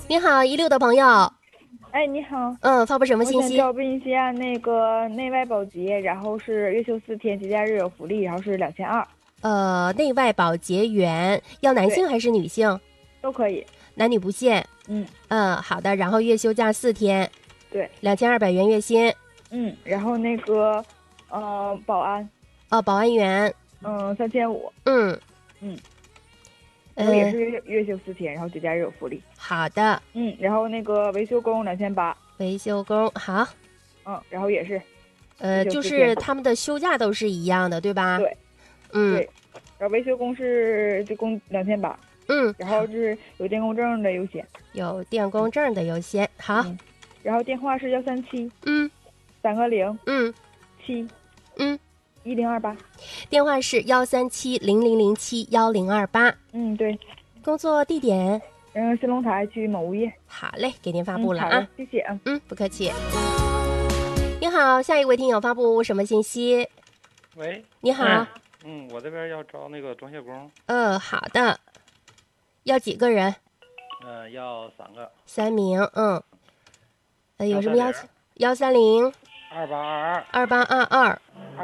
你好，16的朋友， 哎，你好， 发布什么我想信息？ 招聘一下那个内外保洁，然后是月休4天，节假日有福利，然后是2200， 内外保洁员要男对， 性还是女性？ 都可以。 男女不限。 嗯， 好的。然后月休假4天， 对， 2200元月薪。 然后那个，保安， 保安员。 3500， 嗯嗯，然后也呃， 是月休四天，然后节假日有福利。 好的。 然后那个维修工2800， 维修工好。 然后也是月休就四天， 是他们的休假都是一样的，对吧？ 对嗯对，然后维修工是就工2800，然好。 后是有电工证的优先， 有电工证的优先。好。 嗯，然后电话是137。 嗯 3个0 嗯 7 嗯， 1028。 电话是13700071028。 对， 工作地点。 新龙台区某物业。 好嘞，给您发布了啊。 好的，谢谢啊。 不客气。你好，下一位听友发布什么信息？ 喂， 你好。 我这边要招那个装卸工， 好的。要几个人要3个， ？3名。有什么要求？130 2822， 2822。